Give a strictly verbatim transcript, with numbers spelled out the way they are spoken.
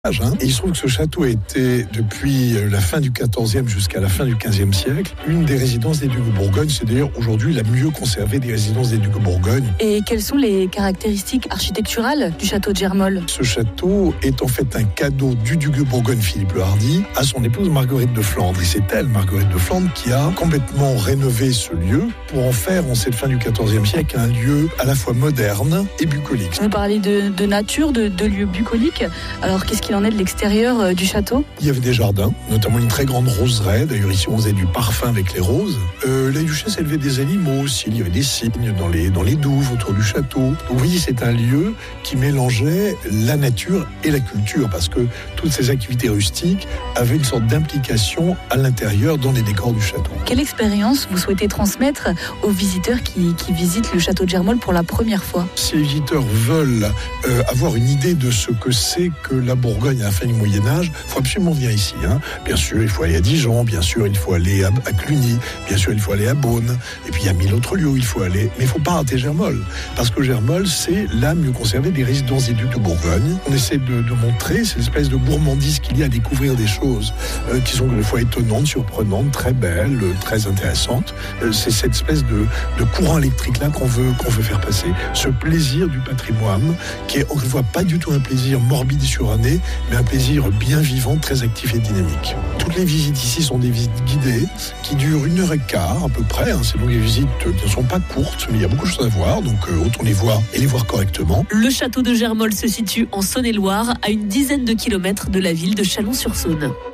Hein. Et il se trouve que ce château a été, depuis la fin du quatorzième jusqu'à la fin du quinzième siècle, une des résidences des ducs de Bourgogne. C'est d'ailleurs aujourd'hui la mieux conservée des résidences des ducs de Bourgogne. Et quelles sont les caractéristiques architecturales du château de Germolles ? Ce château est en fait un cadeau du duc de Bourgogne, Philippe le Hardy, à son épouse Marguerite de Flandre. Et c'est elle, Marguerite de Flandre, qui a complètement rénové ce lieu pour en faire, en cette fin du quatorzième siècle, un lieu à la fois moderne et bucolique. Vous parlez de, de nature, de, de lieux bucoliques. Alors qu'est-ce qu'il en est de l'extérieur du château ? Il y avait des jardins, notamment une très grande roseraie. D'ailleurs, ici, on faisait du parfum avec les roses. Euh, la duchesse élevait des animaux aussi. Il y avait des cygnes dans les, dans les douves autour du château. Donc, vous voyez, c'est un lieu qui mélangeait la nature et la culture, parce que toutes ces activités rustiques avaient une sorte d'implication à l'intérieur dans les décors du château. Quelle expérience vous souhaitez transmettre aux visiteurs qui, qui visitent le château de Germolles pour la première fois ? Si les visiteurs veulent euh, avoir une idée de ce que c'est que la Bourgogne à la fin du Moyen-Âge, il faut absolument venir ici. Hein. Bien sûr, il faut aller à Dijon, bien sûr, il faut aller à, à Cluny, bien sûr, il faut aller à Beaune, et puis il y a mille autres lieux où il faut aller. Mais il ne faut pas rater Germolles, parce que Germolles, c'est la mieux conservée des résidences des ducs de Bourgogne. On essaie de, de montrer cette espèce de gourmandise qu'il y a à découvrir des choses euh, qui sont des fois étonnantes, surprenantes, très belles, euh, très intéressantes. Euh, c'est cette espèce de, de courant électrique-là qu'on veut, qu'on veut faire passer. Ce plaisir du patrimoine, qui est, on ne voit pas du tout un plaisir morbide et suranné, mais un plaisir bien vivant, très actif et dynamique. Toutes les visites ici sont des visites guidées qui durent une heure et quart à peu près. Hein. C'est donc des visites qui ne sont pas courtes, mais il y a beaucoup de choses à voir, donc euh, autant les voir et les voir correctement. Le château de Germolles se situe en Saône-et-Loire, à une dizaine de kilomètres de la ville de Chalon-sur-Saône.